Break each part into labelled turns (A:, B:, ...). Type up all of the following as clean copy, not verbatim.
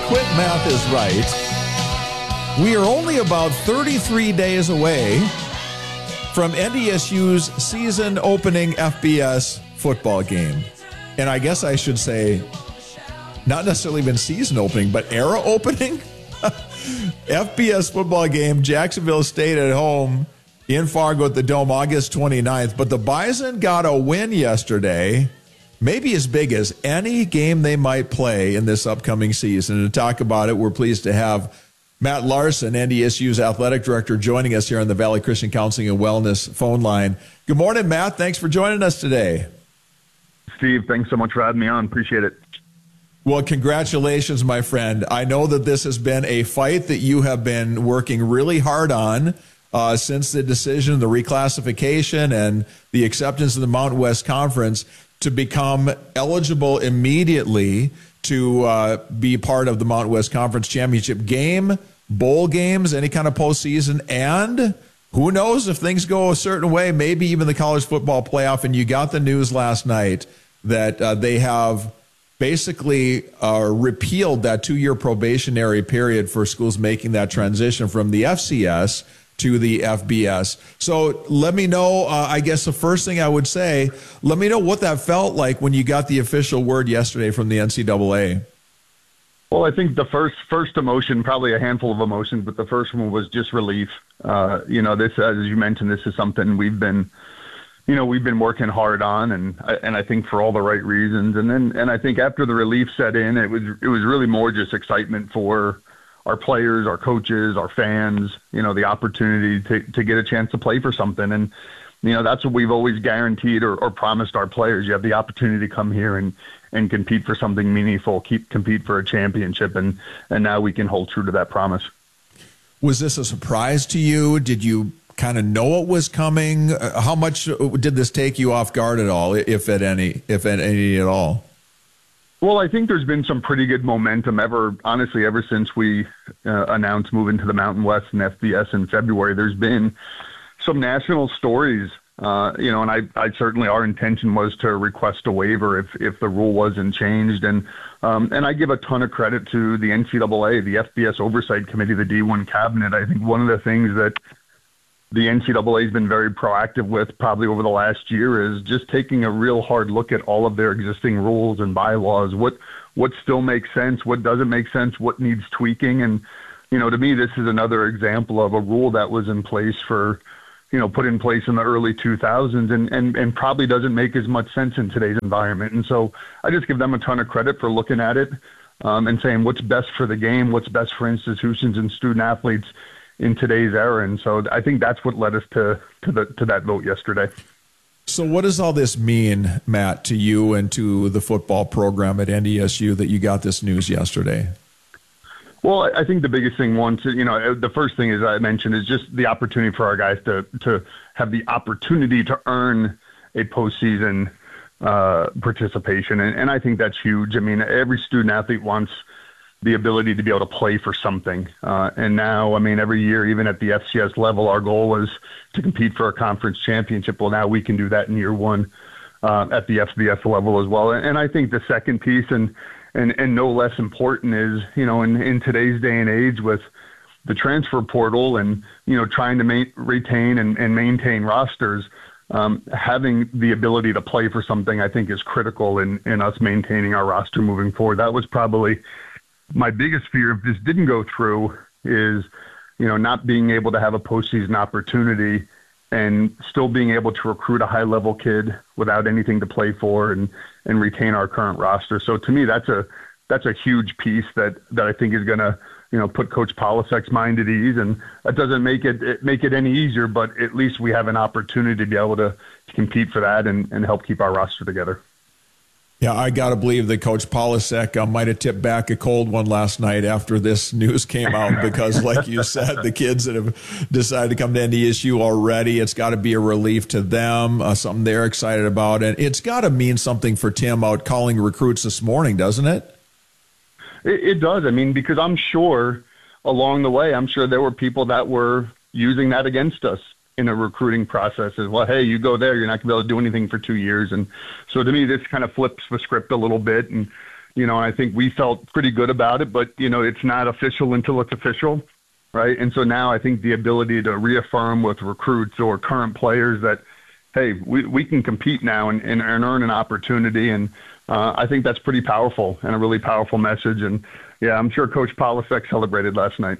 A: quick math is right, we are only about 33 days away from NDSU's season opening FBS football game. And I guess I should say, not necessarily even season opening, but era opening. FBS football game, Jacksonville State at home in Fargo at the Dome, August 29th. But the Bison got a win yesterday, maybe as big as any game they might play in this upcoming season. And to talk about it, we're pleased to have Matt Larson, NDSU's athletic director, joining us here on the Valley Christian Counseling and Wellness phone line. Good morning, Matt. Thanks for joining us today.
B: Steve, thanks so much for having me on. Appreciate it.
A: Well, congratulations, my friend. I know that this has been a fight that you have been working really hard on since the decision, the reclassification, and the acceptance of the Mountain West Conference to become eligible immediately to be part of the Mountain West Conference Championship game, bowl games, any kind of postseason, and who knows if things go a certain way, maybe even the college football playoff. And you got the news last night that they have basically repealed that 2-year probationary period for schools making that transition from the FCS to the FBS. So let me know, I guess the first thing I would say, let me know what that felt like when you got the official word yesterday from the NCAA.
B: Well, I think the first emotion, probably a handful of emotions, but the first one was just relief. This, as you mentioned, this is something we've been working hard on, and I think for all the right reasons. And I think after the relief set in, it was really more just excitement for our players, our coaches, our fans, the opportunity to get a chance to play for something. And, that's what we've always guaranteed or promised our players. You have the opportunity to come here and compete for something meaningful, compete for a championship. And now we can hold true to that promise.
A: Was this a surprise to you? Did you kind of know it was coming? How much did this take you off guard at all, if at any at all?
B: Well, I think there's been some pretty good momentum ever since we announced moving to the Mountain West and FBS in February. There's been some national stories, and I certainly, our intention was to request a waiver if the rule wasn't changed. And I give a ton of credit to the NCAA, the FBS Oversight Committee, the D1 Cabinet. I think one of the things that the NCAA has been very proactive with probably over the last year is just taking a real hard look at all of their existing rules and bylaws. What still makes sense? What doesn't make sense? What needs tweaking? And, to me, this is another example of a rule that was in place put in place in the early 2000s and probably doesn't make as much sense in today's environment. And so I just give them a ton of credit for looking at it and saying what's best for the game, what's best for institutions and student athletes in today's era. And so I think that's what led us to that vote yesterday.
A: So what does all this mean, Matt, to you and to the football program at NDSU that you got this news yesterday?
B: Well, I think the biggest thing, the first thing, as I mentioned, is just the opportunity for our guys to have the opportunity to earn a postseason participation. And I think that's huge. I mean, every student athlete wants the ability to be able to play for something. And now, every year, even at the FCS level, our goal was to compete for a conference championship. Well, now we can do that in year one at the FBS level as well. And I think the second piece, and no less important, is, in today's day and age with the transfer portal and, trying to retain and maintain rosters, having the ability to play for something, I think, is critical in us maintaining our roster moving forward. That was probably my biggest fear if this didn't go through is, not being able to have a postseason opportunity and still being able to recruit a high-level kid without anything to play for and retain our current roster. So to me, that's a huge piece that I think is going to, put Coach Polisek's mind at ease. And that doesn't make it any easier, but at least we have an opportunity to be able to compete for that and help keep our roster together.
A: Yeah, I got to believe that Coach Polasek might have tipped back a cold one last night after this news came out because, like you said, the kids that have decided to come to NDSU already, it's got to be a relief to them, something they're excited about. And it's got to mean something for Tim out calling recruits this morning, doesn't it?
B: It does. Because I'm sure along the way, there were people that were using that against us in a recruiting process as well. Hey, you go there, you're not going to be able to do anything for 2 years. And so to me, this kind of flips the script a little bit. And, I think we felt pretty good about it, but, it's not official until it's official, right? And so now I think the ability to reaffirm with recruits or current players that, hey, we can compete now and earn an opportunity. And I think that's pretty powerful and a really powerful message. And, yeah, I'm sure Coach Polasek celebrated last night.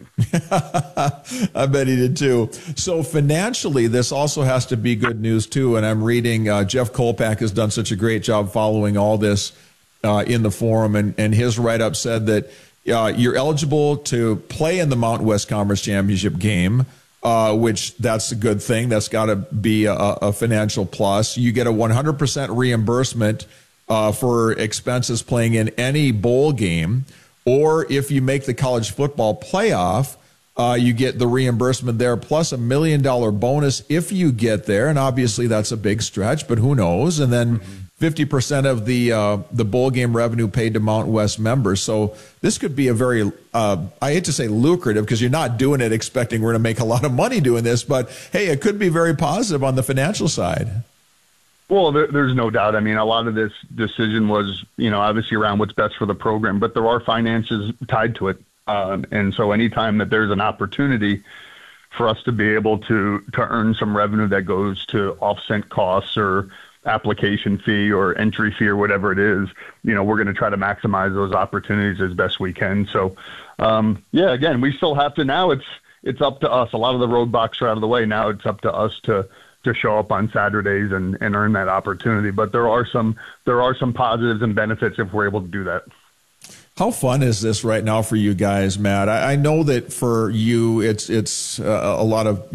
A: I bet he did too. So financially, this also has to be good news too. And I'm reading Jeff Kolpak has done such a great job following all this in the forum. And his write-up said that you're eligible to play in the Mountain West Conference Championship game, which that's a good thing. That's got to be a financial plus. You get a 100% reimbursement for expenses playing in any bowl game. Or if you make the college football playoff, you get the reimbursement there plus $1 million bonus if you get there. And obviously that's a big stretch, but who knows? And then 50% of the bowl game revenue paid to Mountain West members. So this could be a very, I hate to say lucrative because you're not doing it expecting we're going to make a lot of money doing this, but hey, it could be very positive on the financial side.
B: Well, there's no doubt. I mean, a lot of this decision was, obviously around what's best for the program, but there are finances tied to it. And so anytime that there's an opportunity for us to be able to earn some revenue that goes to offset costs or application fee or entry fee or whatever it is, we're going to try to maximize those opportunities as best we can. So, again, we still have to, now it's up to us. A lot of the roadblocks are out of the way. Now it's up to us to show up on Saturdays and earn that opportunity. But there are some positives and benefits if we're able to do that.
A: How fun is this right now for you guys, Matt? I know that for you, it's a lot of,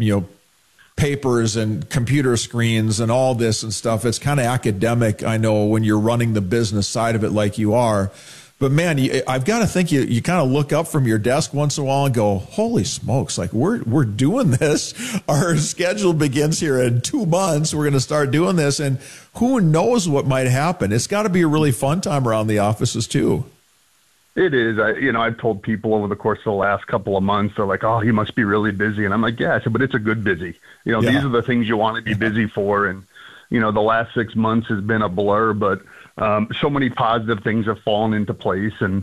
A: papers and computer screens and all this and stuff. It's kind of academic, I know, when you're running the business side of it like you are. But man, I've got to think you kind of look up from your desk once in a while and go, holy smokes, like we're doing this. Our schedule begins here in 2 months. We're going to start doing this. And who knows what might happen. It's got to be a really fun time around the offices too.
B: It is. I've told people over the course of the last couple of months, they're like, oh, you must be really busy. And I'm like, yeah, I said, but it's a good busy. These are the things you want to be busy for. And, the last 6 months has been a blur, but so many positive things have fallen into place. And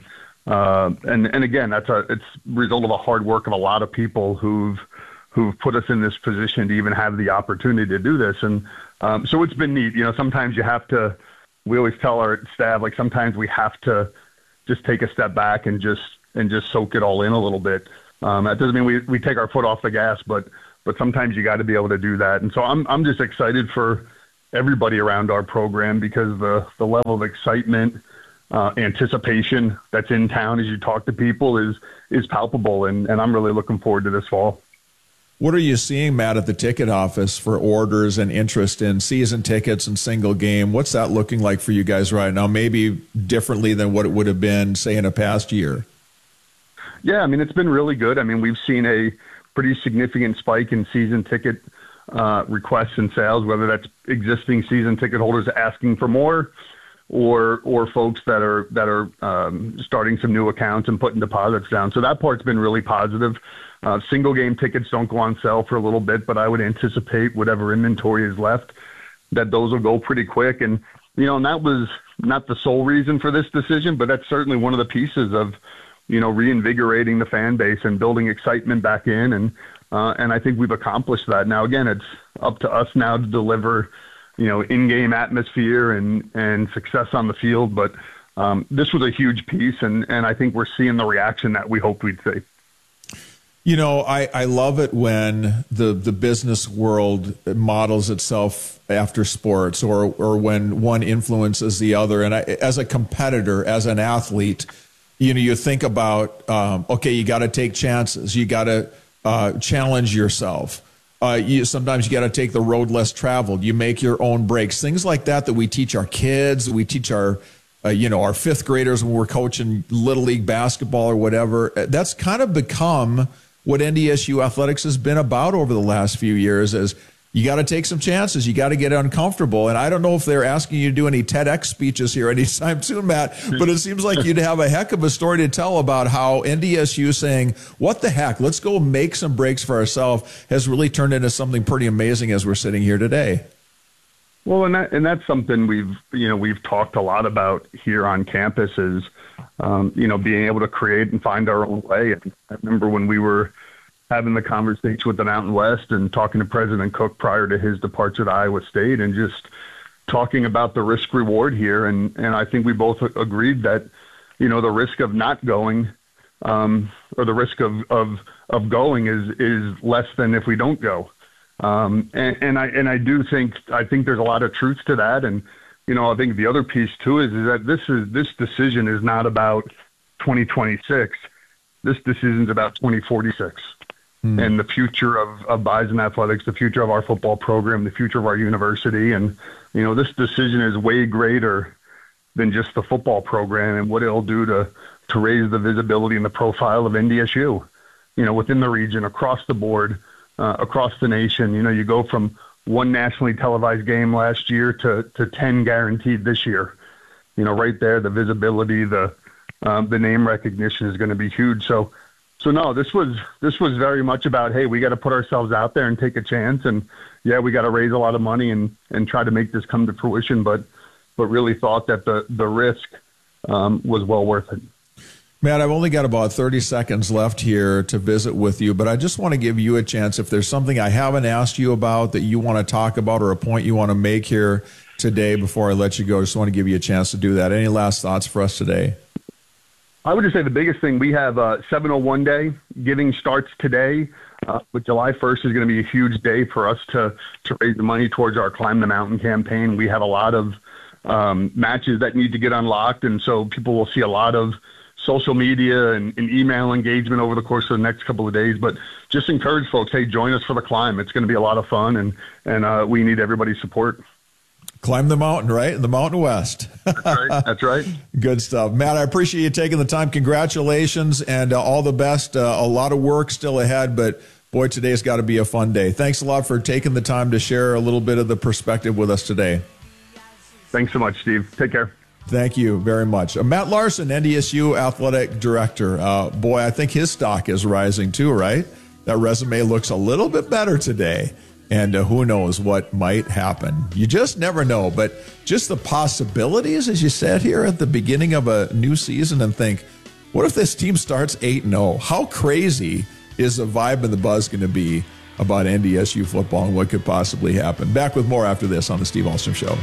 B: again, it's a result of the hard work of a lot of people who've put us in this position to even have the opportunity to do this. And so it's been neat. Sometimes you have to, we always tell our staff, like sometimes we have to just take a step back and just soak it all in a little bit. That doesn't mean we take our foot off the gas, but sometimes you got to be able to do that. And so I'm just excited for everybody around our program because the level of excitement, anticipation that's in town as you talk to people is palpable. And I'm really looking forward to this fall.
A: What are you seeing, Matt, at the ticket office for orders and interest in season tickets and single game? What's that looking like for you guys right now? Maybe differently than what it would have been, say, in a past year.
B: Yeah, I mean, it's been really good. I mean, we've seen a pretty significant spike in season ticket requests and sales, whether that's existing season ticket holders asking for more or folks that are starting some new accounts and putting deposits down. So that part's been really positive. Single game tickets don't go on sale for a little bit, but I would anticipate whatever inventory is left, that those will go pretty quick. And, and that was not the sole reason for this decision, but that's certainly one of the pieces of, reinvigorating the fan base and building excitement back in. And I think we've accomplished that. Now, again, it's up to us now to deliver, in-game atmosphere and success on the field. But this was a huge piece, and I think we're seeing the reaction that we hoped we'd see.
A: I love it when the business world models itself after sports or when one influences the other. And as a competitor, as an athlete, you think about, okay, you got to take chances. You got to challenge yourself. Sometimes you got to take the road less traveled. You make your own breaks, things like that we teach our kids. We teach our fifth graders when we're coaching Little League basketball or whatever. That's kind of become what NDSU athletics has been about over the last few years is you got to take some chances. You got to get uncomfortable. And I don't know if they're asking you to do any TEDx speeches here anytime soon, Matt, but it seems like you'd have a heck of a story to tell about how NDSU saying, what the heck, let's go make some breaks for ourselves has really turned into something pretty amazing as we're sitting here today.
B: Well, and that's something we've talked a lot about here on campus is, being able to create and find our own way. And I remember when we were having the conversation with the Mountain West and talking to President Cook prior to his departure to Iowa State and just talking about the risk reward here. And I think we both agreed that, the risk of not going, or the risk of going is less than if we don't go. And I think there's a lot of truth to that. And, I think the other piece too is that this decision is not about 2026. This decision is about 2046 and the future of Bison Athletics, the future of our football program, the future of our university. And, this decision is way greater than just the football program and what it'll do to raise the visibility and the profile of NDSU, within the region, across the board, across the nation. You go from one nationally televised game last year to 10 guaranteed this year. Right there, the visibility, the name recognition is going to be huge. So no, this was very much about, hey, we got to put ourselves out there and take a chance. And yeah, we got to raise a lot of money and try to make this come to fruition. But really thought that the risk was well worth it.
A: Matt, I've only got about 30 seconds left here to visit with you, but I just want to give you a chance. If there's something I haven't asked you about that you want to talk about or a point you want to make here today before I let you go, I just want to give you a chance to do that. Any last thoughts for us today?
B: I would just say the biggest thing, we have 701 Day. Giving starts today, but July 1st is going to be a huge day for us to raise the money towards our Climb the Mountain campaign. We have a lot of matches that need to get unlocked, and so people will see a lot of social media and email engagement over the course of the next couple of days. But just encourage folks, hey, join us for the climb. It's going to be a lot of fun, and we need everybody's support.
A: Climb the mountain, right? In the Mountain West.
B: That's right.
A: Good stuff. Matt, I appreciate you taking the time. Congratulations and all the best. A lot of work still ahead, but boy, today's got to be a fun day. Thanks a lot for taking the time to share a little bit of the perspective with us today.
B: Thanks so much, Steve. Take care.
A: Thank you very much. Matt Larson, NDSU Athletic Director. Boy, I think his stock is rising too, right? That resume looks a little bit better today. And who knows what might happen. You just never know. But just the possibilities, as you said here at the beginning of a new season, and think, what if this team starts 8-0? How crazy is the vibe and the buzz going to be about NDSU football and what could possibly happen? Back with more after this on The Steve Ahlstrom Show.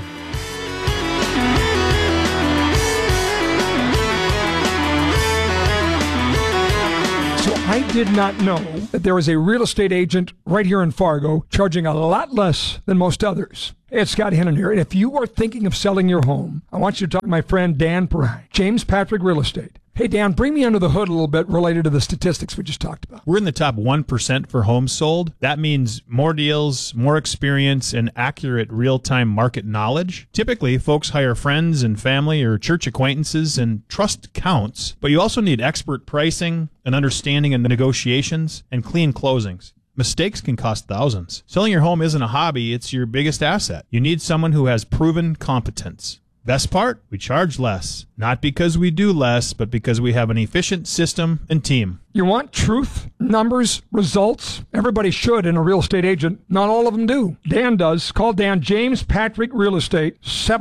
C: I did not know that there was a real estate agent right here in Fargo charging a lot less than most others. Hey, it's Scott Hennon here, and if you are thinking of selling your home, I want you to talk to my friend Dan Pry, James Patrick Real Estate. Hey, Dan, bring me under the hood a little bit related to the statistics we just talked about.
D: We're in the top 1% for homes sold. That means more deals, more experience, and accurate real-time market knowledge. Typically, folks hire friends and family or church acquaintances, and trust counts. But you also need expert pricing, an understanding of negotiations, and clean closings. Mistakes can cost thousands. Selling your home isn't a hobby, it's your biggest asset. You need someone who has proven competence. Best part? We charge less. Not because we do less, but because we have an efficient system and team.
C: You want truth, numbers, results? Everybody should in a real estate agent. Not all of them do. Dan does. Call Dan, James Patrick Real Estate,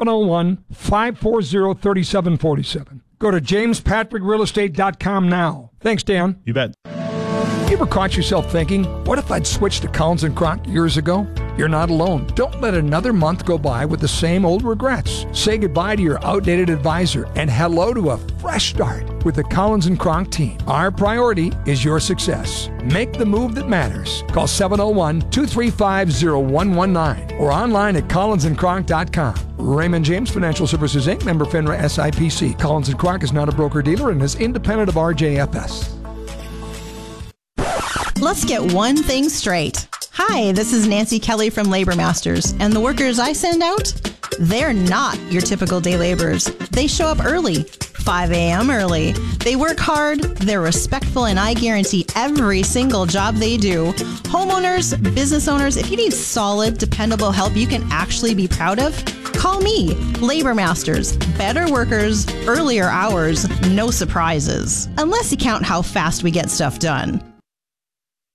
C: 701-540-3747. Go to jamespatrickrealestate.com now. Thanks, Dan.
D: You bet.
C: You ever caught yourself thinking, what if I'd switched to Collins & Kronk years ago? You're not alone. Don't let another month go by with the same old regrets. Say goodbye to your outdated advisor and hello to a fresh start with the Collins & Kronk team. Our priority is your success. Make the move that matters. Call 701-235-0119 or online at collinsandkronk.com. Raymond James Financial Services, Inc., member FINRA SIPC. Collins & Kronk is not a broker-dealer and is independent of RJFS.
E: Let's get one thing straight. Hi, this is Nancy Kelly from Labor Masters, and the workers I send out, they're not your typical day laborers. They show up early, 5 a.m. early. They work hard, they're respectful, and I guarantee every single job they do. Homeowners, business owners, if you need solid, dependable help you can actually be proud of, call me. Labor Masters. Better workers, earlier hours, no surprises. Unless you count how fast we get stuff done.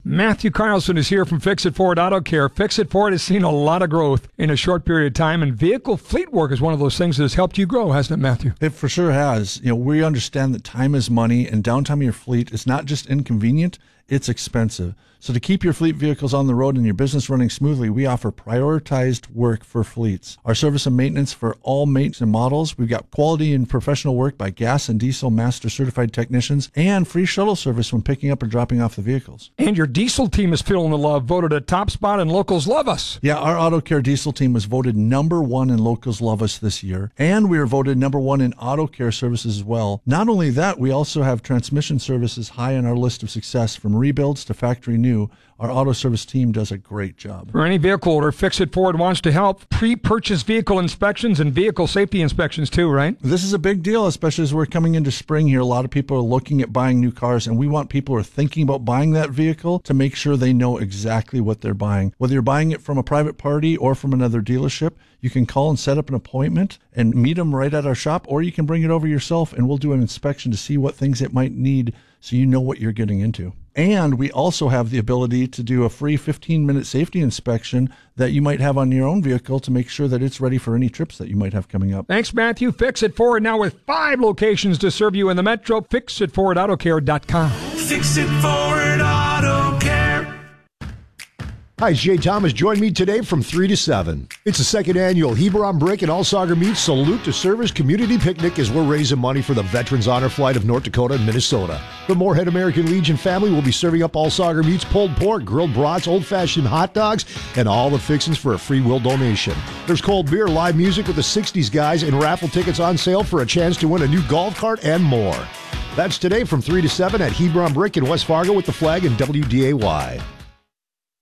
C: Matthew Carlson is here from Fix It Ford Auto Care. Fix It Ford has seen a lot of growth in a short period of time, and vehicle fleet work is one of those things that has helped you grow, hasn't it, Matthew?
F: It for sure has. We understand that time is money, and downtime of your fleet is not just inconvenient, it's expensive. So to keep your fleet vehicles on the road and your business running smoothly, we offer prioritized work for fleets. Our service and maintenance for all makes and models. We've got quality and professional work by gas and diesel master certified technicians, and free shuttle service when picking up or dropping off the vehicles.
C: And your diesel team is feeling the love, voted a top spot, and locals love us.
F: Yeah, our Auto Care diesel team was voted number 1 in locals love us this year, and we were voted number 1 in Auto Care services as well. Not only that, we also have transmission services high on our list of success, from rebuilds to factory new. Our auto service team does a great job.
C: For any vehicle order, Fix It Ford wants to help. Pre-purchase vehicle inspections and vehicle safety inspections too, right?
F: This is a big deal, especially as we're coming into spring here. A lot of people are looking at buying new cars, and we want people who are thinking about buying that vehicle to make sure they know exactly what they're buying. Whether you're buying it from a private party or from another dealership, you can call and set up an appointment and meet them right at our shop, or you can bring it over yourself and we'll do an inspection to see what things it might need so you know what you're getting into. And we also have the ability to do a free 15-minute safety inspection that you might have on your own vehicle to make sure that it's ready for any trips that you might have coming up.
C: Thanks, Matthew. Fix It Ford now with 5 locations to serve you in the metro. FixItFordAutoCare.com.
G: Fix It Ford Auto Care.
H: Hi, it's Jay Thomas. Join me today from 3 to 7. It's the second annual Hebron Brick and All Sauger Meats Salute to Service Community Picnic as we're raising money for the Veterans Honor Flight of North Dakota and Minnesota. The Moorhead American Legion family will be serving up all Sauger meats, pulled pork, grilled brats, old-fashioned hot dogs, and all the fixings for a free will donation. There's cold beer, live music with the 60s guys, and raffle tickets on sale for a chance to win a new golf cart and more. That's today from 3 to 7 at Hebron Brick in West Fargo with the flag and WDAY.